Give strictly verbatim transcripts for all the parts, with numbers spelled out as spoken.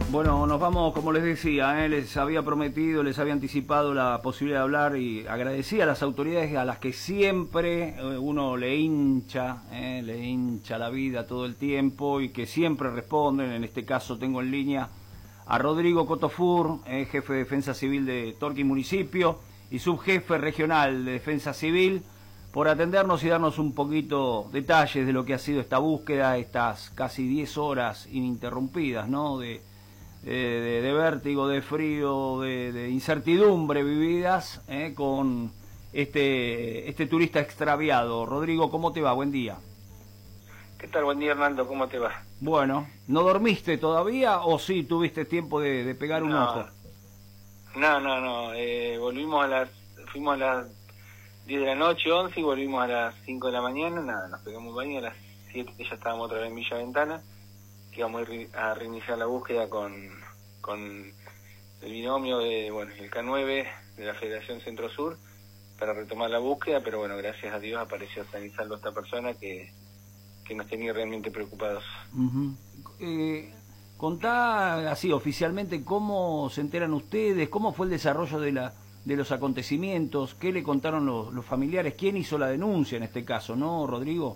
Bueno, nos vamos, como les decía, ¿eh? les había prometido, les había anticipado la posibilidad de hablar y agradecía a las autoridades a las que siempre eh, uno le hincha, ¿eh? le hincha la vida todo el tiempo y que siempre responden. En este caso tengo en línea a Rodrigo Cotofur, eh, jefe de Defensa Civil de Torquín Municipio y subjefe regional de Defensa Civil, por atendernos y darnos un poquito detalles de lo que ha sido esta búsqueda, estas casi diez horas ininterrumpidas, ¿no?, de De, de, de vértigo, de frío, de, de incertidumbre vividas eh, con este este turista extraviado. Rodrigo, ¿cómo te va? Buen día. ¿Qué tal? Buen día, Hernando. ¿Cómo te va? Bueno, ¿no dormiste todavía o sí tuviste tiempo de, de pegar un no, ojo? No, no, no. Eh, volvimos a las... Fuimos a las diez de la noche, once, y volvimos a las cinco de la mañana. Nada, nos pegamos un baño. A las siete ya estábamos otra vez en Villa Ventana, que íbamos a reiniciar la búsqueda con, con el binomio de, bueno, el K nueve de la Federación Centro Sur para retomar la búsqueda, pero bueno, gracias a Dios apareció san y salvo esta persona que, que nos tenía realmente preocupados. Uh-huh. eh, contá así oficialmente cómo se enteran ustedes, cómo fue el desarrollo de la de los acontecimientos, qué le contaron los, los familiares, quién hizo la denuncia en este caso, ¿no, Rodrigo?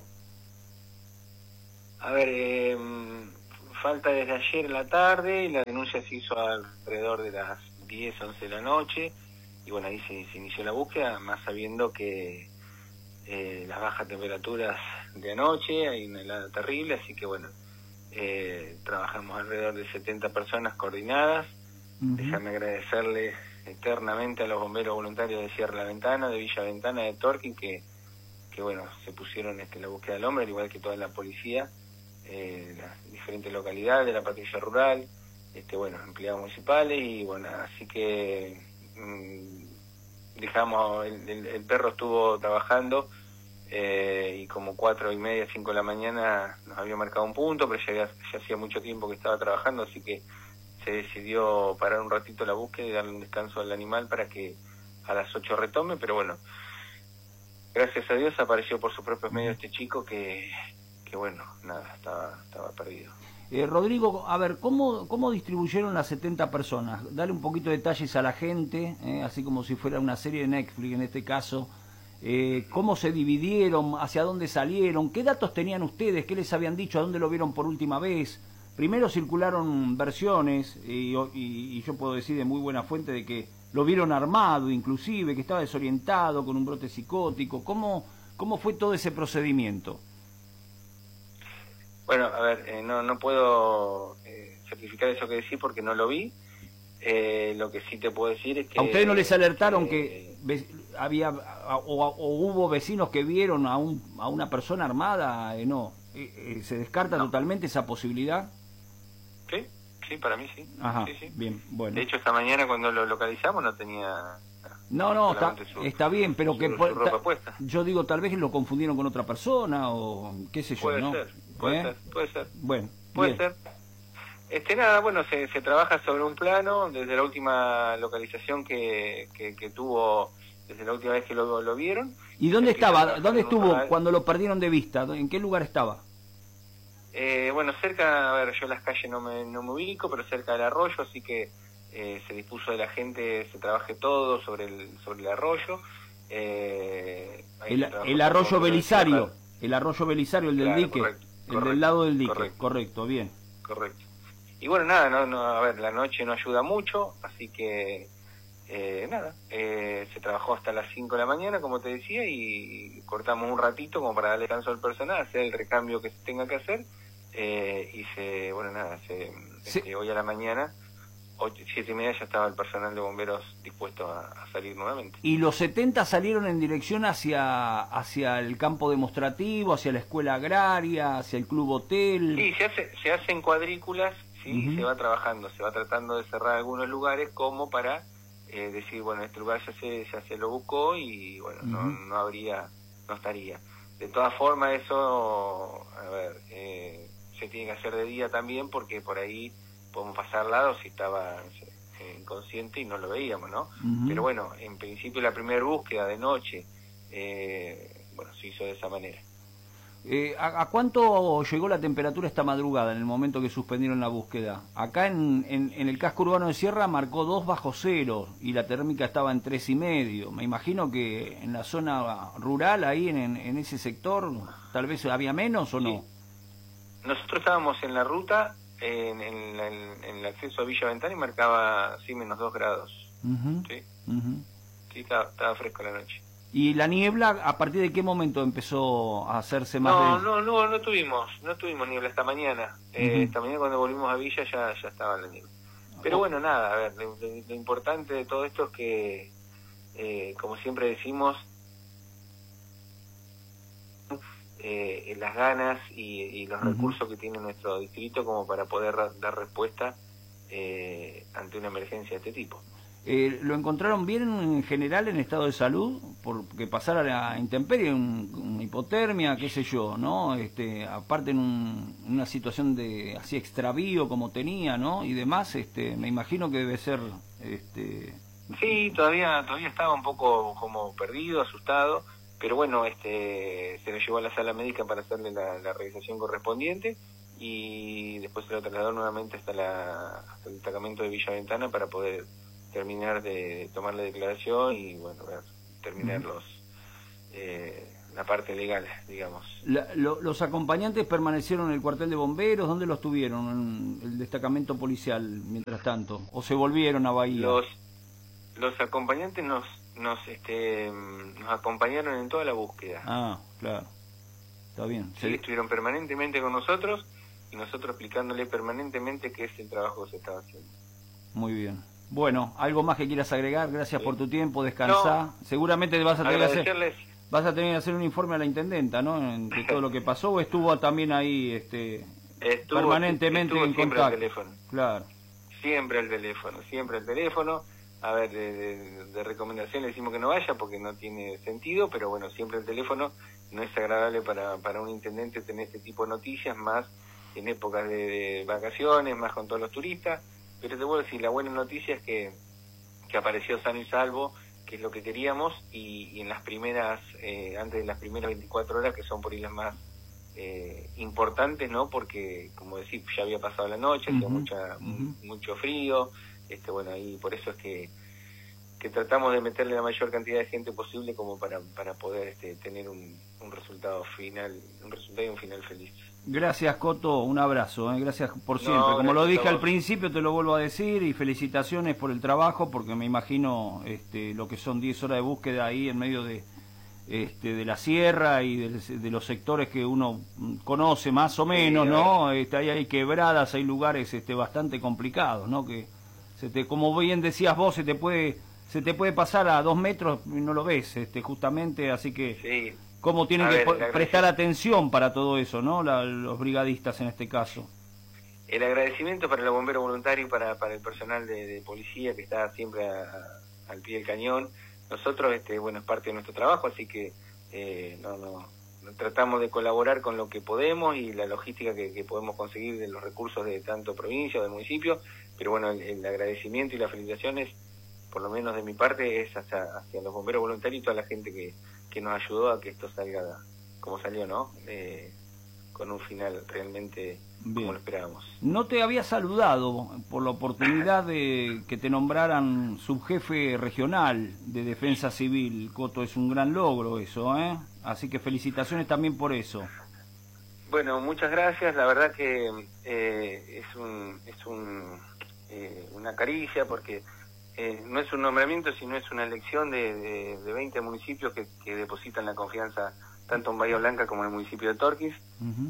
A ver, eh, falta desde ayer en la tarde, y la denuncia se hizo alrededor de las diez, once de la noche, y bueno, ahí se, se inició la búsqueda, más sabiendo que eh, las bajas temperaturas de anoche, hay una helada terrible, así que bueno, eh, trabajamos alrededor de setenta personas coordinadas. Uh-huh. Déjame agradecerle eternamente a los bomberos voluntarios de Cierra la Ventana, de Villa Ventana, de Torquín, que, que bueno, se pusieron este, la búsqueda del hombre, al igual que toda la policía, Eh, las diferentes localidades de la patrulla rural, este bueno, empleados municipales, y bueno, así que mmm, dejamos, el, el, el perro estuvo trabajando eh, y como cuatro y media, cinco de la mañana nos había marcado un punto, pero ya, ya hacía mucho tiempo que estaba trabajando, así que se decidió parar un ratito la búsqueda y darle un descanso al animal para que a las ocho retome, pero bueno, gracias a Dios apareció por sus propios medios este chico que que bueno, nada, estaba, estaba perdido. Eh, Rodrigo, a ver, ¿cómo, ¿cómo distribuyeron las setenta personas? Dale un poquito de detalles a la gente, eh, así como si fuera una serie de Netflix en este caso. Eh, ¿Cómo se dividieron? ¿Hacia dónde salieron? ¿Qué datos tenían ustedes? ¿Qué les habían dicho? ¿A dónde lo vieron por última vez? Primero circularon versiones, y, y, y yo puedo decir de muy buena fuente de que lo vieron armado inclusive, que estaba desorientado, con un brote psicótico. ¿Cómo, cómo fue todo ese procedimiento? Bueno, a ver, eh, no no puedo eh, certificar eso que decís porque no lo vi. Eh, lo que sí te puedo decir es que... ¿A ustedes no les alertaron eh, que había o, o hubo vecinos que vieron a, un, a una persona armada? Eh, no, eh, eh, ¿se descarta no. totalmente esa posibilidad? Sí, sí, para mí sí. Ajá, sí, sí. bien, bueno. De hecho, esta mañana cuando lo localizamos no tenía... No, no, está, su, está bien, pero su, que... Su ropa puesta. Yo digo, tal vez lo confundieron con otra persona o qué sé yo, puede ¿no? Ser, puede ¿Eh? ser, puede ser. Bueno, puede bien. ser. Este, nada, bueno, se, se trabaja sobre un plano desde la última localización que, que, que tuvo, desde la última vez que lo, lo vieron. ¿Y dónde estaba? ¿Dónde estuvo lugar, cuando lo perdieron de vista? ¿En qué lugar estaba? Eh, bueno, cerca, a ver, yo las calles no me, no me ubico, pero cerca del arroyo, así que eh, se dispuso de la gente, se trabaje todo sobre el, sobre el arroyo. Eh, el, el arroyo Belisario, el arroyo Belisario, el del claro, dique, correcto, el correcto, del lado del dique, correcto, correcto, bien. Correcto. Y bueno, nada, no, no, a ver, la noche no ayuda mucho, así que eh, nada, eh, se trabajó hasta las cinco de la mañana, como te decía, y cortamos un ratito como para darle descanso al personal, hacer el recambio que se tenga que hacer, eh, y se, bueno, nada, se, sí. este, hoy a la mañana, ocho, siete y media ya estaba el personal de bomberos dispuesto a, a salir nuevamente. ¿Y los setenta salieron en dirección hacia hacia el campo demostrativo, hacia la escuela agraria, hacia el club hotel? Sí, se, hace, se hacen cuadrículas, sí, uh-huh. se va trabajando, se va tratando de cerrar algunos lugares como para eh, decir, bueno, este lugar ya se, ya se lo buscó y bueno, uh-huh. no, no habría, no estaría. De todas formas, eso, a ver, eh, se tiene que hacer de día también porque por ahí podemos pasar al lado si estaba eh, inconsciente y no lo veíamos, ¿no? Uh-huh. Pero bueno, en principio la primera búsqueda de noche, eh, bueno, se hizo de esa manera. Eh, ¿a, ¿A cuánto llegó la temperatura esta madrugada en el momento que suspendieron la búsqueda? Acá en, en, en el casco urbano de Sierra marcó dos bajo cero y la térmica estaba en tres y medio. Me imagino que en la zona rural, ahí en, en, en ese sector, tal vez había menos o no. Sí. Nosotros estábamos en la ruta, en, en, la, en, en el acceso a Villa Ventana y marcaba, sí, menos dos grados. Uh-huh. Sí, uh-huh. Sí, estaba, estaba fresco la noche. ¿Y la niebla, a partir de qué momento empezó a hacerse más? No, de... no, no, no tuvimos, no tuvimos niebla esta mañana. Uh-huh. Eh, esta mañana cuando volvimos a Villa ya, ya estaba la niebla. Pero oh. bueno, nada, a ver, lo, lo, lo importante de todo esto es que, eh, como siempre decimos, eh, las ganas y, y los uh-huh. recursos que tiene nuestro distrito como para poder dar respuesta eh, ante una emergencia de este tipo. Eh, ¿Lo encontraron bien en general en estado de salud? Porque pasar a la intemperie, un, una hipotermia, qué sé yo, ¿no? Este, aparte en un, una situación de así extravío como tenía, ¿no? Y demás, este, me imagino que debe ser... este Sí, todavía todavía estaba un poco como perdido, asustado, pero bueno, este se lo llevó a la sala médica para hacerle la, la revisación correspondiente y después se lo trasladó nuevamente hasta, la, hasta el destacamento de Villa Ventana para poder terminar de tomar la declaración y bueno, ver, terminar los eh, la parte legal, digamos. La, lo, ¿Los acompañantes permanecieron en el cuartel de bomberos? ¿Dónde los tuvieron? ¿En el destacamento policial mientras tanto? ¿O se volvieron a Bahía? Los, los acompañantes nos nos este nos acompañaron en toda la búsqueda. Ah, claro. Está bien. Sí, sí, estuvieron permanentemente con nosotros y nosotros explicándole permanentemente qué es el trabajo que se estaba haciendo. Muy bien. Bueno, ¿algo más que quieras agregar? Gracias sí. por tu tiempo, descansá. No, Seguramente vas a tener que hacer, vas a tener que hacer un informe a la intendenta, ¿no? De todo lo que pasó, ¿o estuvo también ahí este, estuvo, permanentemente estuvo en siempre contacto? Al teléfono. Claro. Siempre al teléfono, siempre al teléfono. A ver, de, de, de recomendación le decimos que no vaya porque no tiene sentido, pero bueno, siempre el teléfono. No es agradable para, para un intendente tener este tipo de noticias, más en épocas de, de vacaciones, más con todos los turistas. Pero te vuelvo a decir, la buena noticia es que, que apareció sano y salvo, que es lo que queríamos, y, y en las primeras, eh, antes de las primeras veinticuatro horas, que son por ahí las más eh, importantes, ¿no? Porque, como decís, ya había pasado la noche, hacía uh-huh. mucha, uh-huh. mucho frío, este bueno, ahí por eso es que, que tratamos de meterle la mayor cantidad de gente posible como para, para poder este, tener un, un resultado final, un resultado y un final feliz. Gracias, Coto, un abrazo, ¿eh? Gracias por siempre. No, Como lo dije al principio, te lo vuelvo a decir, y felicitaciones por el trabajo, porque me imagino este, lo que son diez horas de búsqueda ahí en medio de, este, de la sierra y de, de los sectores que uno conoce más o menos, sí, ¿no? Este, ahí hay quebradas, hay lugares este, bastante complicados, ¿no? Que se te, como bien decías vos, se te puede se te puede pasar a dos metros y no lo ves, este, justamente, así que... Sí. ¿Cómo tienen a que ver, prestar atención para todo eso, no? La, los brigadistas en este caso. El agradecimiento para los bomberos voluntarios y para, para el personal de, de policía que está siempre a, a, al pie del cañón. Nosotros, este, bueno, es parte de nuestro trabajo, así que eh, no, no, tratamos de colaborar con lo que podemos y la logística que, que podemos conseguir de los recursos de tanto provincia o del municipio. Pero bueno, el, el agradecimiento y las felicitaciones, por lo menos de mi parte, es hacia, hacia los bomberos voluntarios y toda la gente que que nos ayudó a que esto salga como salió, ¿no? Eh, con un final realmente Bien. Como lo esperábamos. No te había saludado por la oportunidad de que te nombraran subjefe regional de Defensa Civil, Coto, es un gran logro eso, ¿eh? Así que felicitaciones también por eso. Bueno, muchas gracias, la verdad que eh, es un es un eh, una caricia porque Eh, no es un nombramiento, sino es una elección de, de, de veinte municipios que, que depositan la confianza tanto en Bahía Blanca como en el municipio de Torquís. Uh-huh.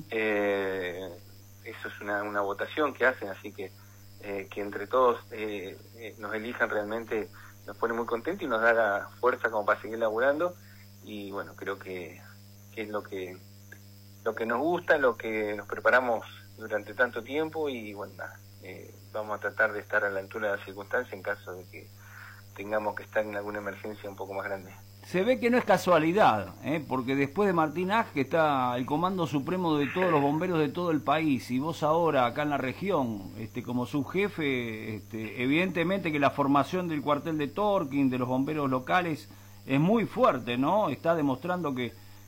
Eh, eso es una, una votación que hacen, así que eh, que entre todos eh, eh, nos elijan realmente nos pone muy contentos y nos da la fuerza como para seguir laburando. Y bueno, creo que, que es lo que lo que nos gusta, lo que nos preparamos durante tanto tiempo y bueno, nada. Eh, vamos a tratar de estar a la altura de las circunstancias en caso de que tengamos que estar en alguna emergencia un poco más grande. Se ve que no es casualidad, ¿eh? Porque después de Martín Ag, que está el comando supremo de todos los bomberos de todo el país, y vos ahora acá en la región, este, como subjefe, este, evidentemente que la formación del cuartel de Torquín, de los bomberos locales, es muy fuerte, ¿no? Está demostrando que,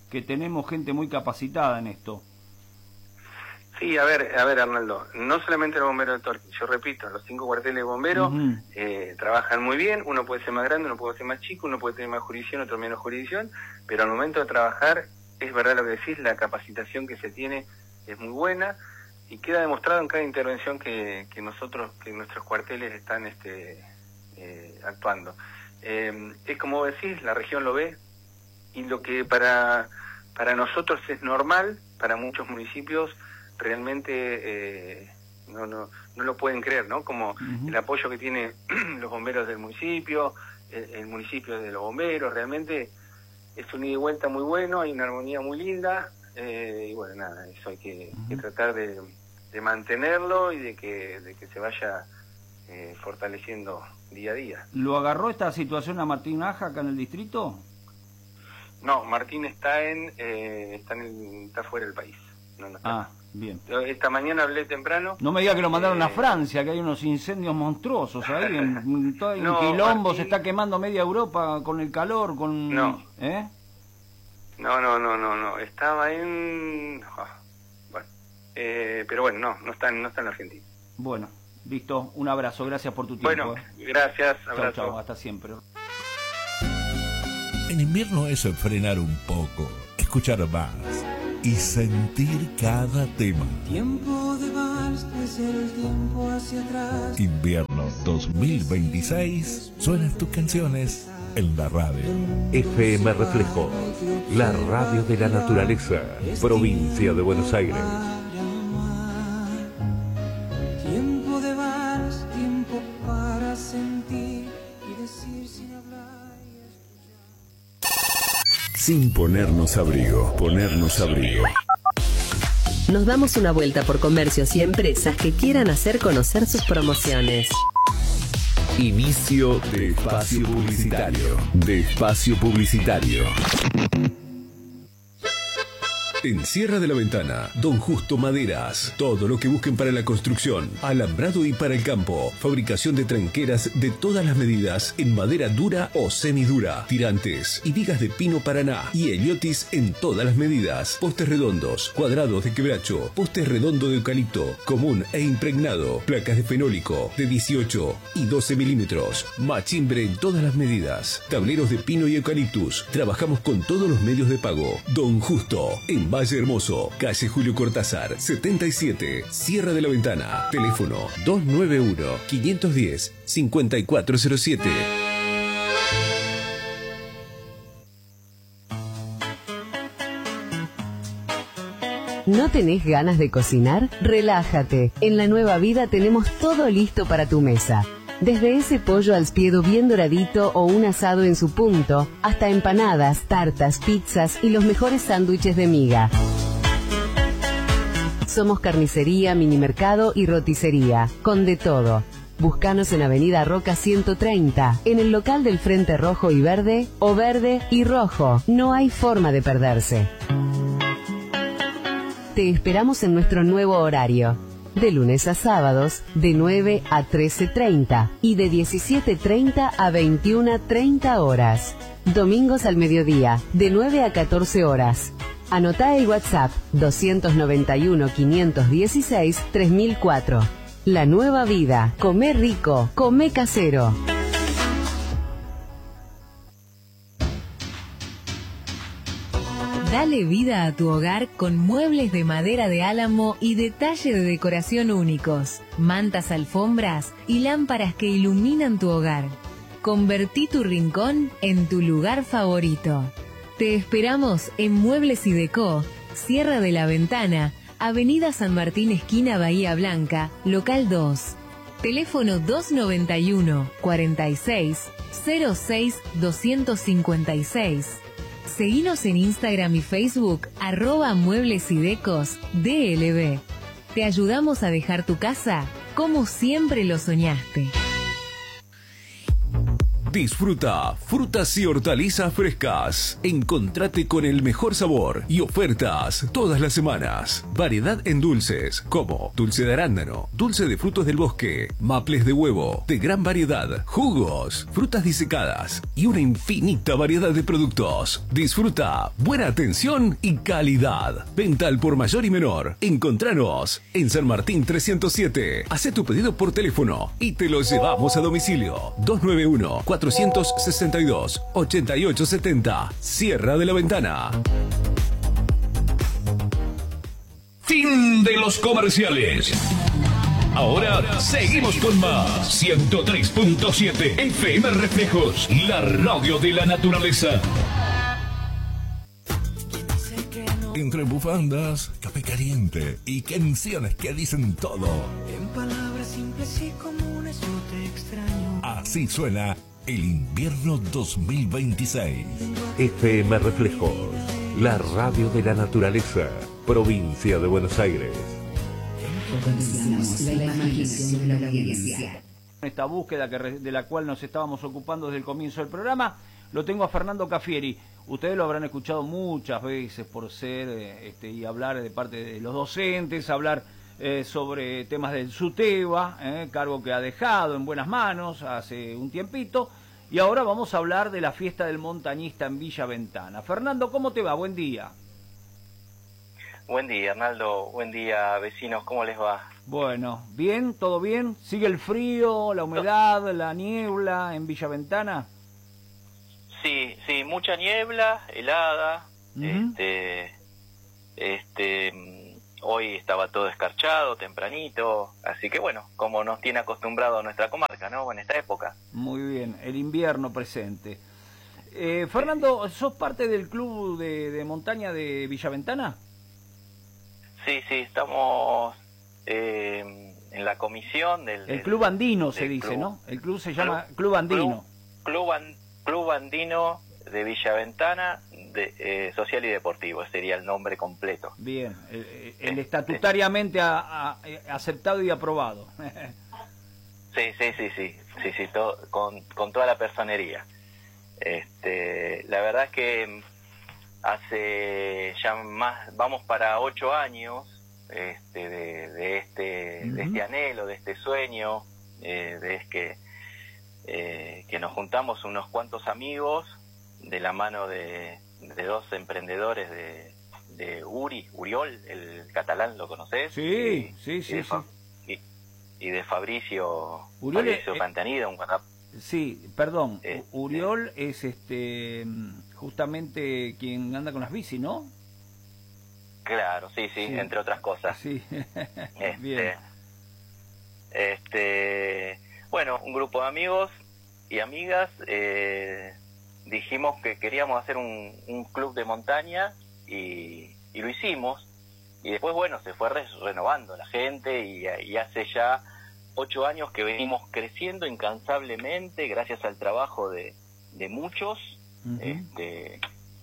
que tenemos gente muy capacitada en esto. Sí, a ver, a ver, Arnaldo, no solamente los bomberos de Torquín, yo repito, los cinco cuarteles de bomberos uh-huh. eh, trabajan muy bien, uno puede ser más grande, uno puede ser más chico, uno puede tener más jurisdicción, otro menos jurisdicción, pero al momento de trabajar, es verdad lo que decís, la capacitación que se tiene es muy buena y queda demostrado en cada intervención que, que nosotros, que nuestros cuarteles están este, eh, actuando. Eh, es como decís, la región lo ve, y lo que para, para nosotros es normal, para muchos municipios, realmente eh, no, no, no lo pueden creer, ¿no? Como uh-huh. el apoyo que tienen los bomberos del municipio, el, el municipio de los bomberos, realmente es un ida y vuelta muy bueno, hay una armonía muy linda, eh, y bueno, nada, eso hay que, uh-huh. que tratar de, de mantenerlo y de que, de que se vaya eh, fortaleciendo día a día. ¿Lo agarró esta situación a Martín Aja acá en el distrito? No, Martín está en eh, está en el, está fuera del país. No, no está. Ah, bien. Esta mañana hablé temprano. No me diga que lo mandaron eh, a Francia, que hay unos incendios monstruosos ahí, en, en, todo, en no, quilombo, Martín... se está quemando media Europa con el calor, con... No. ¿Eh? No, no, no, no, no. Estaba en... Oh, bueno, eh, pero bueno, no, no está, no está en Argentina. Bueno, listo. Un abrazo, gracias por tu tiempo. Bueno, eh. gracias, abrazo. Chao, chao, hasta siempre. En invierno es frenar un poco, escuchar más y sentir cada tema. Tiempo de vals, es el tiempo hacia atrás. Invierno dos mil veintiséis, suenan tus canciones en la radio. F M Reflejo, la radio de la naturaleza, provincia de Buenos Aires. Tiempo de vals, tiempo para sentir y decir sin hablar y escuchar. Sin ponernos abrigo, ponernos abrigo. Nos damos una vuelta por comercios y empresas que quieran hacer conocer sus promociones. Inicio de espacio publicitario. De espacio publicitario. En Sierra de la Ventana, Don Justo Maderas. Todo lo que busquen para la construcción, alambrado y para el campo. Fabricación de tranqueras de todas las medidas en madera dura o semidura. Tirantes y vigas de pino paraná y heliotis en todas las medidas. Postes redondos, cuadrados de quebracho, postes redondo de eucalipto, común e impregnado. Placas de fenólico de dieciocho y doce milímetros. Machimbre en todas las medidas. Tableros de pino y eucaliptus. Trabajamos con todos los medios de pago. Don Justo, en Valle Hermoso, calle Julio Cortázar, setenta y siete, Sierra de la Ventana. Teléfono dos nueve uno, cinco uno cero, cinco cuatro cero siete. ¿No tenés ganas de cocinar? Relájate. En La Nueva Vida tenemos todo listo para tu mesa. Desde ese pollo al spiedo bien doradito o un asado en su punto, hasta empanadas, tartas, pizzas y los mejores sándwiches de miga. Somos carnicería, minimercado y roticería, con de todo. Búscanos en Avenida Roca ciento treinta, en el local del Frente Rojo y Verde, o Verde y Rojo. No hay forma de perderse. Te esperamos en nuestro nuevo horario. De lunes a sábados, de nueve a trece treinta y de diecisiete treinta a veintiuna treinta horas. Domingos al mediodía, de nueve a catorce horas. Anotá el WhatsApp doscientos noventa y uno, quinientos dieciséis, tres mil cuatro. La Nueva Vida. Comé rico, comé casero. Dale vida a tu hogar con muebles de madera de álamo y detalle de decoración únicos, mantas, alfombras y lámparas que iluminan tu hogar. Convertí tu rincón en tu lugar favorito. Te esperamos en Muebles y Decó, Sierra de la Ventana, Avenida San Martín, esquina Bahía Blanca, local dos. Teléfono dos noventa y uno, cuarenta y seis, cero seis, doscientos cincuenta y seis. Seguinos en Instagram y Facebook, arroba Muebles y Decos D L B. Te ayudamos a dejar tu casa como siempre lo soñaste. Disfruta frutas y hortalizas frescas. Encontrate con el mejor sabor y ofertas todas las semanas. Variedad en dulces como dulce de arándano, dulce de frutos del bosque, maples de huevo, de gran variedad, jugos, frutas disecadas y una infinita variedad de productos. Disfruta buena atención y calidad. Venta al por mayor y menor. Encontranos en San Martín trescientos siete. Hacé tu pedido por teléfono y te lo llevamos a domicilio. dos nueve uno, cuatro seis dos, ocho ocho siete cero. Sierra de la Ventana. Fin de los comerciales. Ahora seguimos con más. ciento tres punto siete F M Reflejos, la radio de la naturaleza. Entre bufandas, café caliente y canciones que dicen todo. En palabras simples y comunes yo te extraño. Así suena el invierno dos mil veintiséis. F M Reflejos, la radio de la naturaleza, provincia de Buenos Aires. Potenciamos la imaginación de la audiencia. Esta búsqueda que, de la cual nos estábamos ocupando desde el comienzo del programa, lo tengo a Fernando Cafieri. Ustedes lo habrán escuchado muchas veces por ser eh, este, y hablar de parte de los docentes, hablar eh, sobre temas del SUTEBA, eh, cargo que ha dejado en buenas manos hace un tiempito, y ahora vamos a hablar de la fiesta del montañista en Villa Ventana. Fernando, ¿cómo te va? Buen día. Buen día, Arnaldo. Buen día, vecinos. ¿Cómo les va? Bueno, ¿bien? ¿Todo bien? ¿Sigue el frío, la humedad, la niebla en Villa Ventana? Sí, sí, mucha niebla, helada. Uh-huh. Este, este, hoy estaba todo escarchado, tempranito, así que bueno, como nos tiene acostumbrado nuestra comarca, ¿no? En esta época. Muy bien, el invierno presente. Eh, Fernando, ¿sos parte del club de, de montaña de Villa Ventana? Sí, sí, estamos eh, en la comisión del... El del, club andino se del dice, club. ¿no? El club se llama Club, club andino. Club, club, an, club andino de Villa Ventana, de, eh, social y deportivo, sería el nombre completo. Bien, el, el estatutariamente a, a, aceptado y aprobado. Sí, sí, sí, sí, sí, sí, todo, con, con toda la personería. Este, la verdad es que hace ya más, vamos para ocho años este, de, de este, uh-huh. de este anhelo, de este sueño, eh, de es que eh, que nos juntamos unos cuantos amigos de la mano de, de dos emprendedores de, de Uri, Uriol, el catalán, ¿lo conoces? Sí, y, sí, sí, y de, sí. Y, y de Fabricio, Uriol Fabricio es, Pantanida, un guarda... Sí, perdón, eh, Uriol eh. es este justamente quien anda con las bici, ¿no? Claro, sí, sí, sí. Entre otras cosas. Sí, este, bien. Este, bueno, un grupo de amigos y amigas, eh, dijimos que queríamos hacer un, un club de montaña y, y lo hicimos. Y después, bueno, se fue re renovando la gente y, y hace ya ocho años que venimos creciendo incansablemente gracias al trabajo de, de muchos. Uh-huh. este,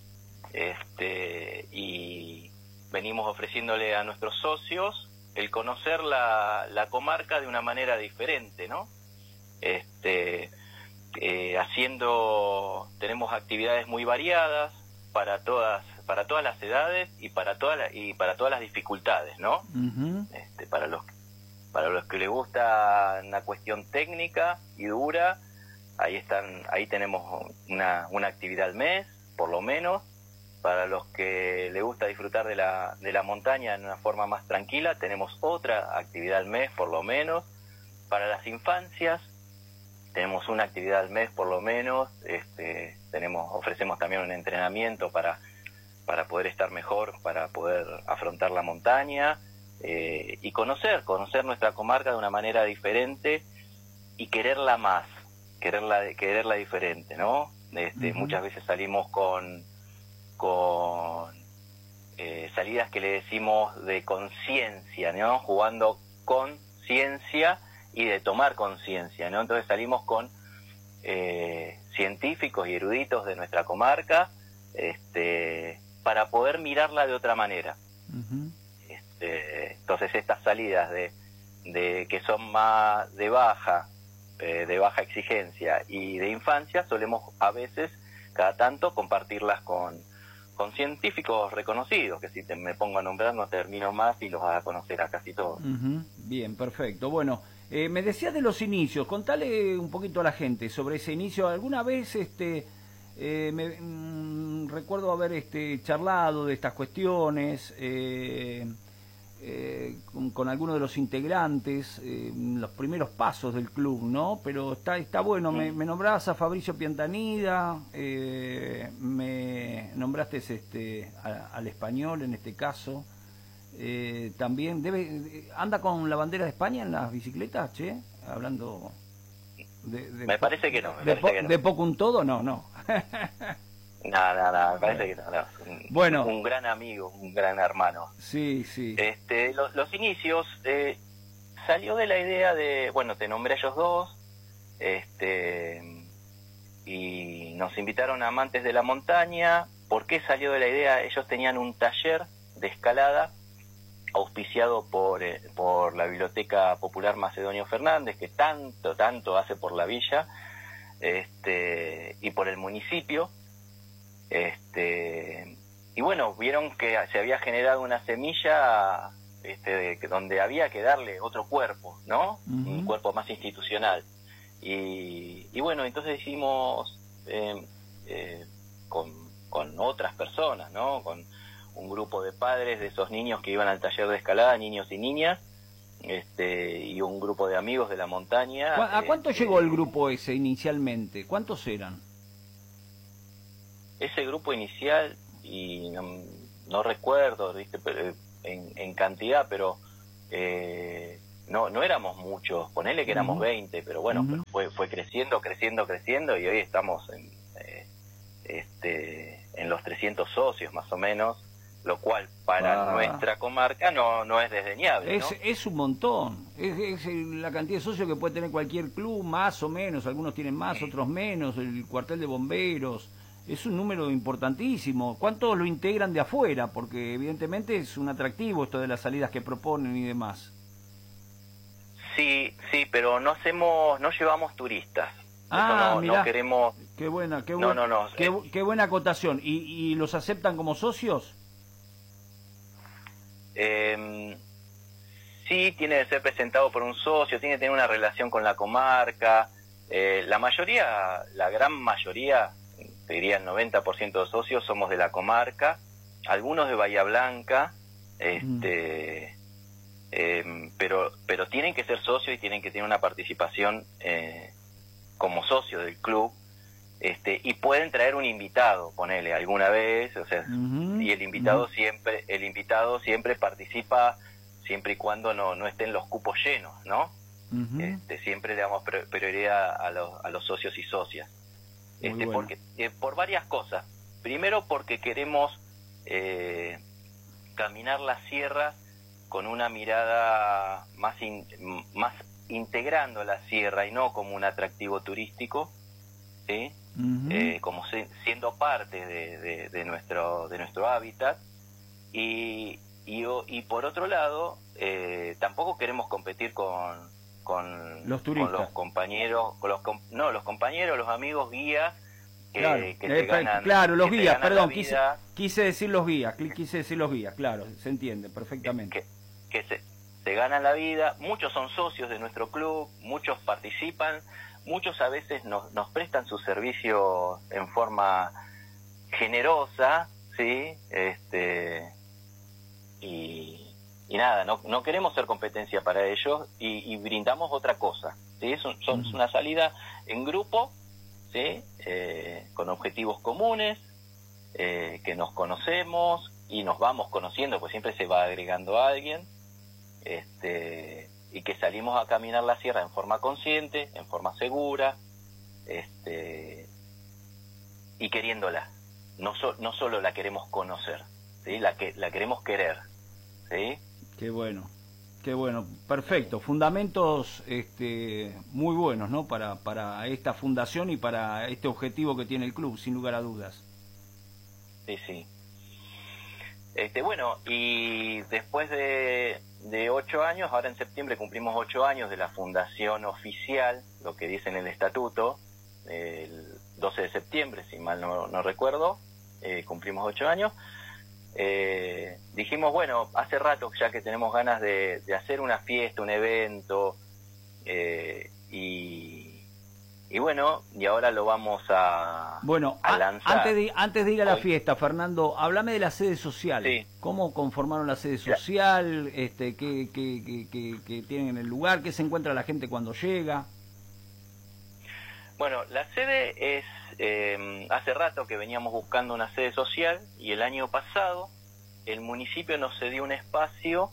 este, y venimos ofreciéndole a nuestros socios el conocer la, la comarca de una manera diferente, ¿no? Este, eh, haciendo, tenemos actividades muy variadas para todas, para todas las edades y para todas la, y para todas las dificultades, ¿no? Uh-huh. Este, para los para los que les gusta una cuestión técnica y dura, ahí están, ahí tenemos una, una actividad al mes, por lo menos. Para los que les gusta disfrutar de la, de la montaña en una forma más tranquila, tenemos otra actividad al mes, por lo menos. Para las infancias, tenemos una actividad al mes, por lo menos. Este, tenemos, ofrecemos también un entrenamiento para, para poder estar mejor, para poder afrontar la montaña. Eh, y conocer, conocer nuestra comarca de una manera diferente y quererla más, quererla, quererla diferente, ¿no? Este, uh-huh. Muchas veces salimos con, con eh, salidas que le decimos de conciencia, ¿no? Jugando con ciencia y de tomar conciencia, ¿no? Entonces salimos con eh, científicos y eruditos de nuestra comarca, este, para poder mirarla de otra manera. Uh-huh. Entonces estas salidas de, de que son más de baja eh, de baja exigencia y de infancia, solemos a veces, cada tanto, compartirlas con, con científicos reconocidos, que si te, me pongo a nombrar no termino más y los vas a conocer a casi todos. Uh-huh. Bien, perfecto. Bueno, eh, me decías de los inicios, contale un poquito a la gente sobre ese inicio. ¿Alguna vez este eh, me, mm, recuerdo haber este charlado de estas cuestiones eh, eh, con, con algunos de los integrantes, eh, los primeros pasos del club, ¿no? Pero está está bueno, me, me nombrabas a Fabricio Piantanida, eh, me nombraste este a, al español en este caso, eh, también debe anda con la bandera de España en las bicicletas, che, hablando de, de me parece que no, me de, parece po, que no. de poco un todo, no, no. No, no, no, me parece que no, no. Un, bueno, un gran amigo, un gran hermano. Sí, sí. Este, los, los inicios eh, salió de la idea de, bueno, te nombré a ellos dos, este, y nos invitaron a Amantes de la Montaña. ¿Por qué salió de la idea? Ellos tenían un taller de escalada auspiciado por eh, por la Biblioteca Popular Macedonio Fernández, que tanto, tanto hace por la villa, este, y por el municipio. Este, y bueno, vieron que se había generado una semilla este, de, donde había que darle otro cuerpo, ¿no? Uh-huh. Un cuerpo más institucional. Y, y bueno, entonces hicimos eh, eh, con, con otras personas, ¿no? Con un grupo de padres de esos niños que iban al taller de escalada, niños y niñas, este, y un grupo de amigos de la montaña. ¿A cuánto este, llegó el grupo ese inicialmente? ¿Cuántos eran? Ese grupo inicial, y no, no recuerdo, ¿viste? En, en cantidad, pero eh, no no éramos muchos, ponele que éramos uh-huh. veinte, pero bueno, uh-huh. pero fue fue creciendo, creciendo, creciendo, y hoy estamos en, eh, este, en los trescientos socios más o menos, lo cual para ah. nuestra comarca no no es desdeñable, es, ¿no? Es un montón, es, es la cantidad de socios que puede tener cualquier club, más o menos, algunos tienen más, sí. otros menos, el cuartel de bomberos. Es un número importantísimo. ¿Cuántos lo integran de afuera? Porque evidentemente es un atractivo esto de las salidas que proponen y demás. Sí, sí, pero no hacemos, no llevamos turistas. Ah, no, mirá, no queremos. Qué buena, qué no, buena, no, no, qué, eh... qué buena acotación. ¿Y, y los aceptan como socios? Eh, sí, tiene que ser presentado por un socio, tiene que tener una relación con la comarca. Eh, la mayoría, la gran mayoría, te diría el noventa por ciento de socios somos de la comarca, algunos de Bahía Blanca, este, mm. eh, pero pero tienen que ser socios y tienen que tener una participación eh, como socio del club, este, y pueden traer un invitado, ponele alguna vez, o sea, uh-huh. y el invitado uh-huh. siempre, el invitado siempre participa siempre y cuando no no estén los cupos llenos, ¿no? Uh-huh. Este, siempre le damos prioridad a los a los socios y socias. Este, bueno. porque eh, por varias cosas. Primero porque queremos eh, caminar las sierras con una mirada más in, más integrando la sierra y no como un atractivo turístico, ¿sí? Uh-huh. eh, como se, siendo parte de, de, de nuestro de nuestro hábitat, y y, y por otro lado eh, tampoco queremos competir con con los turistas, con los compañeros, con los no, los compañeros, los amigos guías que, claro, que te ganan, claro, los que guías, perdón, quise, vida, quise decir los guías, quise decir los guías, claro, se entiende perfectamente. Que, que se, se ganan la vida, muchos son socios de nuestro club, muchos participan, muchos a veces nos, nos prestan su servicio en forma generosa, ¿sí? Este, y Y nada, no, no queremos ser competencia para ellos y, y brindamos otra cosa, ¿sí? Es, un, son, es una salida en grupo, ¿sí? Eh, con objetivos comunes, eh, que nos conocemos y nos vamos conociendo, pues siempre se va agregando a alguien, este, y que salimos a caminar la sierra en forma consciente, en forma segura, este, y queriéndola. No, so, no solo la queremos conocer, ¿sí? La, que, la queremos querer, ¿sí? Qué bueno, qué bueno, perfecto, fundamentos este, muy buenos, ¿no? Para, para esta fundación y para este objetivo que tiene el club, sin lugar a dudas. Sí, sí. Este, bueno, y después de, de ocho años, ahora en septiembre cumplimos ocho años de la fundación oficial, lo que dice en el estatuto, el doce de septiembre, si mal no, no recuerdo, eh, cumplimos ocho años. Eh, dijimos, bueno, hace rato ya que tenemos ganas de, de hacer una fiesta, un evento, eh, y, y bueno, y ahora lo vamos a, bueno, a a, lanzar. Antes de, antes de ir a la Hoy. fiesta, Fernando, háblame de la sede social. Sí. ¿Cómo conformaron la sede social? Este, ¿qué, qué, qué, qué, qué tienen en el lugar? ¿Qué se encuentra la gente cuando llega? Bueno, la sede es, eh, hace rato que veníamos buscando una sede social y el año pasado el municipio nos cedió un espacio,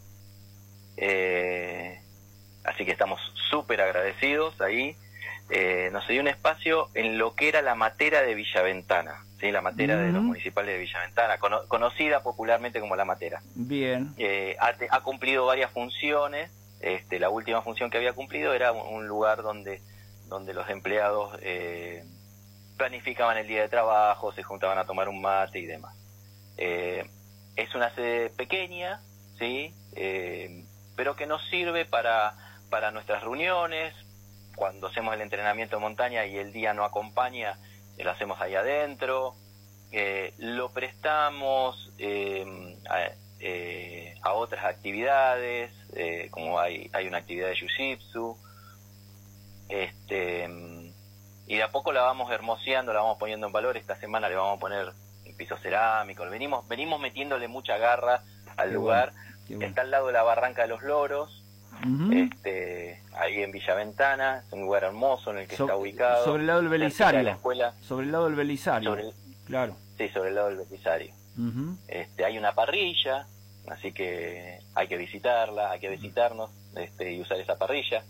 eh, así que estamos súper agradecidos ahí, eh, nos cedió un espacio en lo que era la matera de Villaventana, ¿sí? La matera Uh-huh. de los municipales de Villaventana, cono- conocida popularmente como la matera. Bien. Eh, ha, te- ha cumplido varias funciones, este, la última función que había cumplido era un, un lugar donde donde los empleados eh, planificaban el día de trabajo, se juntaban a tomar un mate y demás. Eh, es una sede pequeña, ¿sí? Eh, pero que nos sirve para, para nuestras reuniones, cuando hacemos el entrenamiento de montaña y el día no acompaña, eh, lo hacemos ahí adentro, eh, lo prestamos eh, a, eh, a otras actividades, eh, como hay, hay una actividad de jiu-jitsu, Este, y de a poco la vamos hermoseando, la vamos poniendo en valor. Esta semana le vamos a poner un piso cerámico. Venimos, venimos metiéndole mucha garra al Qué lugar. bueno, qué bueno. Está al lado de la Barranca de los Loros, Uh-huh. este, ahí en Villaventana. Es un lugar hermoso en el que So- está ubicado. sobre el lado del cerca de Belisario. la escuela. Sobre el lado del Belisario. Sobre el- Claro. Sí, sobre el lado del Belisario. Uh-huh. Este, hay una parrilla, así que hay que visitarla, hay que visitarnos este, y usar esa parrilla.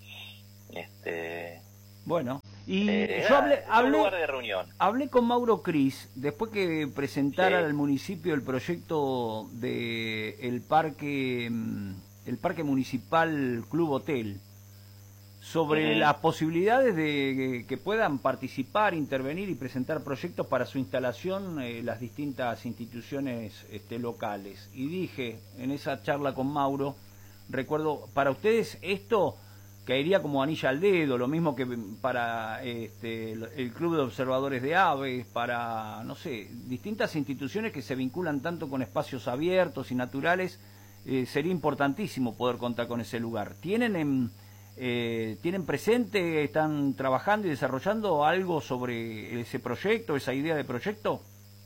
Este, Bueno, y eh, yo nada, hablé, es un hablé, lugar de reunión. hablé con Mauro Cris, después que presentara Sí. al municipio el proyecto de el parque, mm, el parque municipal Club Hotel, sobre Ujú. las posibilidades de que, que puedan participar, intervenir y presentar proyectos para su instalación eh, las distintas instituciones este, locales. Y dije en esa charla con Mauro, recuerdo, para ustedes esto caería como anilla al dedo, lo mismo que para este, el, el Club de Observadores de Aves, para, no sé, distintas instituciones que se vinculan tanto con espacios abiertos y naturales, eh, sería importantísimo poder contar con ese lugar. ¿Tienen en, eh, ¿tienen presente, están trabajando y desarrollando algo sobre ese proyecto, esa idea de proyecto?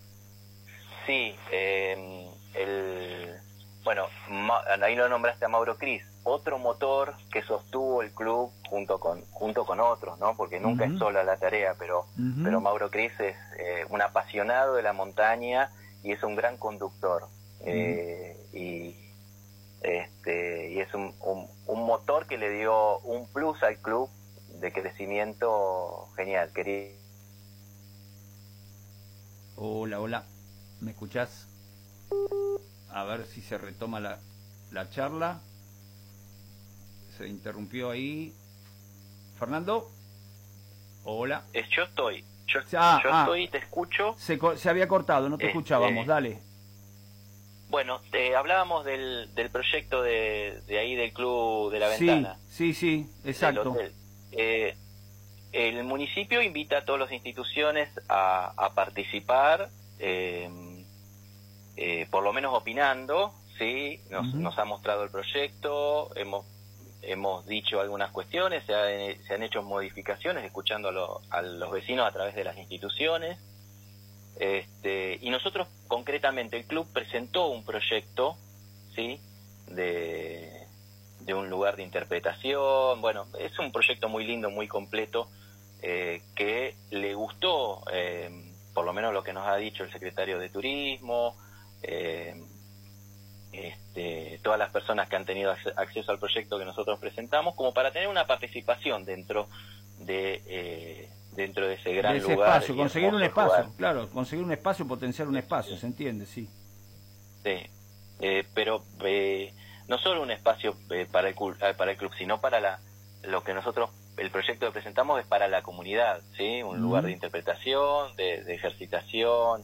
Sí, eh, el, bueno, Ma- ahí lo nombraste a Mauro Cris, otro motor que sostuvo el club junto con junto con otros, ¿no? Porque nunca Ujú. es sola la tarea, pero Ujú. pero Mauro Cris es eh, un apasionado de la montaña y es un gran conductor. Eh, y este y es un, un, un motor que le dio un plus al club de crecimiento genial. Quería Hola, hola, ¿me escuchás? A ver si se retoma la, la charla. Se interrumpió ahí. Fernando, hola. Es, yo estoy, yo, Ah, yo ah. estoy, te escucho. Se, co- se había cortado, no te Este, escuchábamos, dale. Bueno, eh, hablábamos del, del proyecto de, de ahí del Club de la Sí, Ventana. sí, sí, del exacto. hotel. Eh, el municipio invita a todas las instituciones a, a participar, eh, eh, por lo menos opinando, ¿sí? Nos, Ujú. nos ha mostrado el proyecto, hemos hemos dicho algunas cuestiones, se, ha- se han hecho modificaciones escuchando a, lo- a los vecinos a través de las instituciones. Este, y nosotros concretamente el club presentó un proyecto, ¿sí? de, de un lugar de interpretación. Bueno, es un proyecto muy lindo, muy completo, eh, que le gustó, eh, por lo menos lo que nos ha dicho el secretario de Turismo, eh, este, todas las personas que han tenido ac- acceso al proyecto que nosotros presentamos, como para tener una participación dentro de eh, dentro de ese gran De ese lugar espacio, y conseguir un hermoso espacio, lugar. claro, conseguir un espacio, potenciar un espacio, se entiende, sí. Sí, eh, pero eh, no solo un espacio eh, para el cul- eh, para el club, sino para la lo que nosotros el proyecto que presentamos es para la comunidad, sí, un Ujú. lugar de interpretación, de, de ejercitación,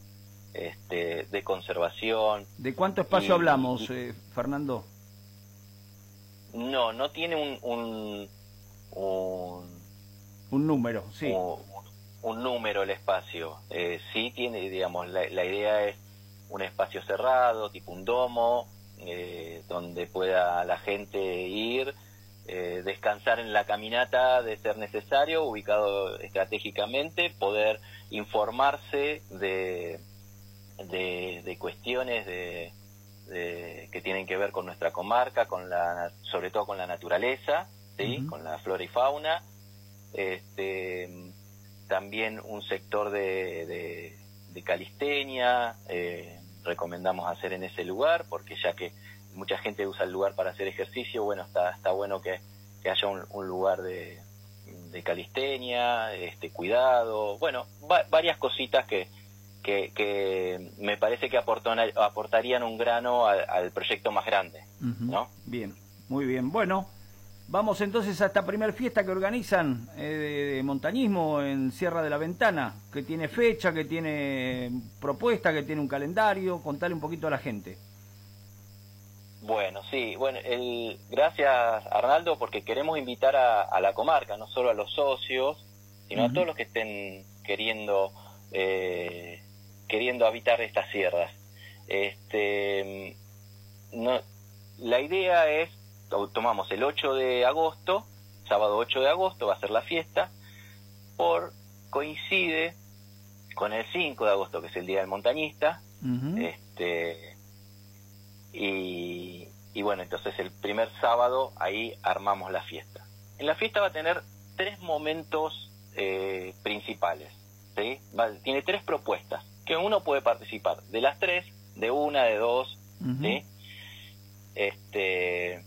este, de conservación. ¿De cuánto espacio Y- hablamos, y- eh, Fernando? No, no tiene un un un, un número, sí. Un, un número el espacio. Eh, sí tiene, digamos, la, la idea es un espacio cerrado, tipo un domo, eh, donde pueda la gente ir, eh, descansar en la caminata de ser necesario, ubicado estratégicamente, poder informarse de, de, de cuestiones de, de, que tienen que ver con nuestra comarca, con la, sobre todo con la naturaleza, ¿sí? Uh-huh. Con la flora y fauna. Este, también un sector de, de, de calistenia, eh, recomendamos hacer en ese lugar, porque ya que mucha gente usa el lugar para hacer ejercicio, bueno, está está bueno que, que haya un, un lugar de, de calistenia, este cuidado, bueno, va, varias cositas que, que, que me parece que aportan, aportarían un grano al, al proyecto más grande, uh-huh. ¿no? Bien, muy bien. Bueno, vamos entonces a esta primera fiesta que organizan eh, de, de montañismo en Sierra de la Ventana, que tiene fecha, que tiene propuesta, que tiene un calendario. Contale un poquito a la gente. Bueno, sí, bueno, el, gracias Arnaldo, porque queremos invitar a, a la comarca, no solo a los socios, sino uh-huh. a todos los que estén queriendo eh, queriendo habitar estas sierras. Este, no, la idea es, tomamos el ocho de agosto, sábado ocho de agosto va a ser la fiesta, por coincide con el cinco de agosto, que es el Día del Montañista, uh-huh. este y, y bueno, entonces el primer sábado ahí armamos la fiesta. En la fiesta va a tener tres momentos eh, principales, ¿sí? Va, tiene tres propuestas, que uno puede participar de las tres, de una, de dos, uh-huh. ¿sí? Este...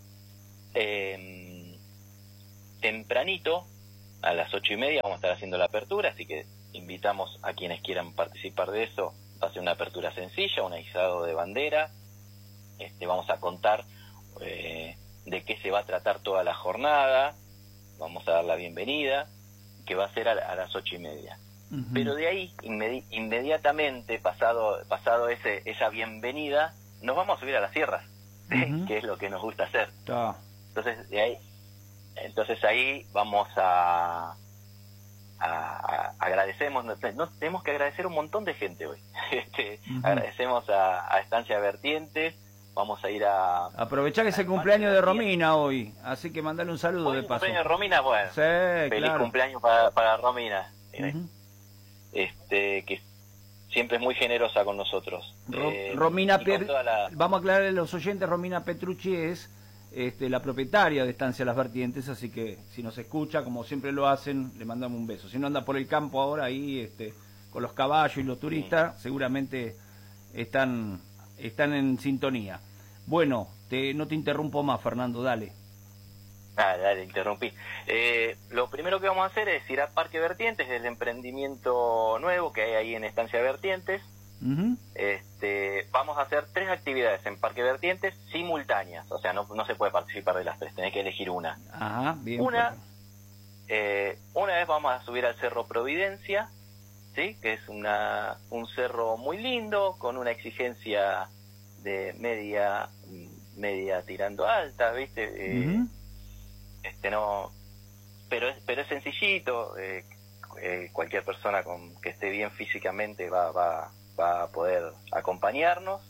Eh, tempranito, a las ocho y media vamos a estar haciendo la apertura, así que invitamos a quienes quieran participar de eso. Va a ser una apertura sencilla, un izado de bandera. Este, vamos a contar eh, de qué se va a tratar toda la jornada, vamos a dar la bienvenida, que va a ser a, a las ocho y media. Uh-huh. Pero de ahí, inmedi- inmediatamente, pasado pasado ese esa bienvenida, nos vamos a subir a las sierras, uh-huh. que es lo que nos gusta hacer. Ah. Entonces de ahí, entonces ahí vamos a, a, a agradecemos, no, tenemos que agradecer un montón de gente hoy. Este, uh-huh. Agradecemos a, a Estancia Vertientes, vamos a ir a... Aprovechá que es el cumpleaños de Romina hoy, así que mandale un saludo de paso. Cumpleaños de Romina, bueno, sí, feliz claro. cumpleaños para, para Romina, uh-huh. este que siempre es muy generosa con nosotros. Ro- eh, Romina, per- la... vamos a aclararle a los oyentes, Romina Petrucci es este, la propietaria de Estancia Las Vertientes, así que si nos escucha, como siempre lo hacen, le mandamos un beso. Si no anda por el campo ahora ahí este, con los caballos y los turistas, sí. seguramente están, están en sintonía. Bueno, te, no te interrumpo más, Fernando, dale. Ah, dale, interrumpí. Eh, lo primero que vamos a hacer es ir a Parque Vertientes, el emprendimiento nuevo que hay ahí en Estancia Vertientes. Uh-huh. Este, vamos a hacer tres actividades en Parque Vertientes simultáneas, o sea, no, no se puede participar de las tres, tenés que elegir una. Ajá, bien. Una, eh, una vez vamos a subir al Cerro Providencia, ¿sí? Que es una un cerro muy lindo, con una exigencia de media, media tirando alta, ¿viste? Eh, uh-huh. Este no, pero es, pero es sencillito, eh, eh, cualquier persona con que esté bien físicamente va, va va a poder acompañarnos.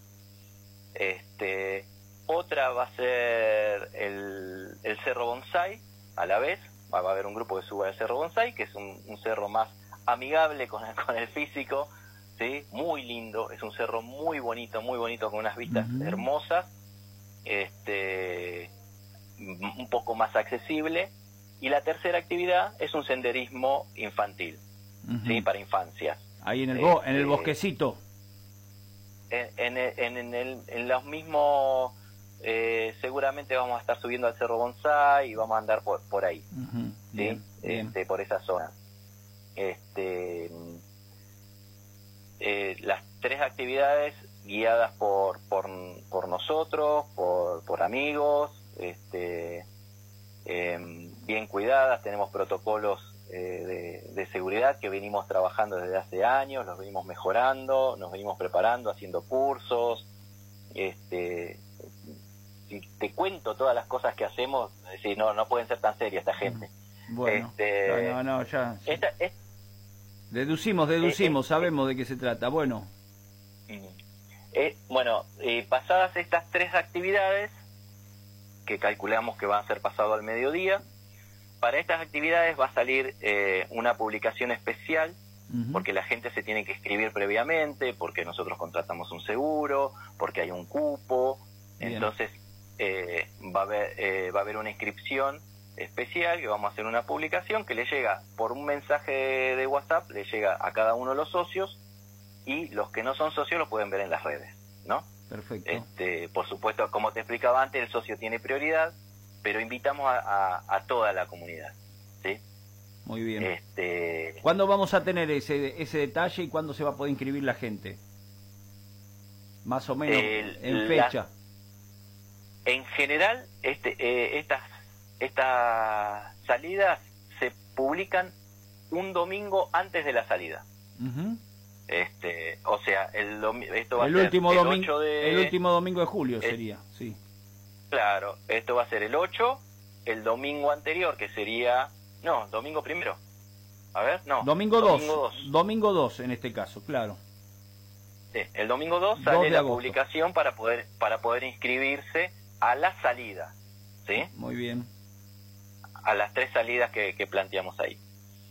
Este, otra va a ser el, el Cerro Bonsai, a la vez, va, va a haber un grupo que suba al Cerro Bonsai, que es un, un cerro más amigable con el, con el físico, ¿sí? Muy lindo, es un cerro muy bonito, muy bonito, con unas vistas uh-huh. hermosas, este, un poco más accesible. Y la tercera actividad es un senderismo infantil, uh-huh. ¿sí? Para infancias. Ahí en el bo- este, en el bosquecito. En, en, en, en, el, en los mismos, eh, seguramente vamos a estar subiendo al Cerro Bonsai y vamos a andar por, por ahí, uh-huh. ¿sí? Bien, bien. Este, por esa zona. Este, eh, las tres actividades guiadas por, por, por nosotros, por, por amigos, este, eh, bien cuidadas, tenemos protocolos De, de seguridad que venimos trabajando desde hace años, los venimos mejorando, nos venimos preparando, haciendo cursos, este, si te cuento todas las cosas que hacemos, decís, no, no pueden ser tan serias esta gente. Bueno, este, no, no, ya. Esta, es, deducimos, deducimos, eh, eh, sabemos de qué se trata. Bueno. Eh, bueno, eh, pasadas estas tres actividades, que calculamos que van a ser pasado al mediodía, para estas actividades va a salir eh, una publicación especial, uh-huh. porque la gente se tiene que inscribir previamente, porque nosotros contratamos un seguro, porque hay un cupo. Bien. Entonces eh, va a haber, eh, va a haber una inscripción especial, que vamos a hacer una publicación que le llega por un mensaje de, de WhatsApp, le llega a cada uno de los socios, y los que no son socios lo pueden ver en las redes, ¿no? Perfecto. Este, por supuesto, como te explicaba antes, el socio tiene prioridad, pero invitamos a, a, a toda la comunidad, ¿sí? Muy bien. Este... ¿Cuándo vamos a tener ese ese detalle y cuándo se va a poder inscribir la gente? Más o menos el, en fecha. La, en general, este, eh, estas estas salidas se publican un domingo antes de la salida. Uh-huh. Este, o sea, el domi esto va el a ser último el domingo, ocho de... el último domingo de julio el, sería, sí. Claro, esto va a ser el ocho, el domingo anterior, que sería... No, domingo primero. A ver, no. Domingo dos. Domingo dos, domingo dos en este caso, claro. Sí, el domingo dos sale dos la agosto. publicación para poder para poder inscribirse a la salida, ¿sí? Muy bien. A las tres salidas que, que planteamos ahí.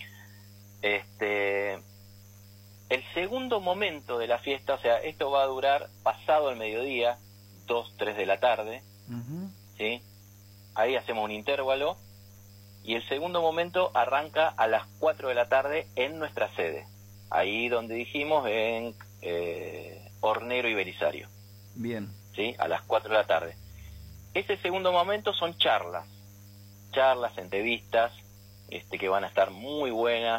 Este... El segundo momento de la fiesta, o sea, esto va a durar pasado el mediodía, dos, tres de la tarde, uh-huh. ¿sí? Ahí hacemos un intervalo, y el segundo momento arranca a las cuatro de la tarde en nuestra sede, ahí donde dijimos en eh, Hornero y Belisario. Bien. ¿Sí? A las cuatro de la tarde. Ese segundo momento son charlas, charlas, entrevistas, este, que van a estar muy buenas,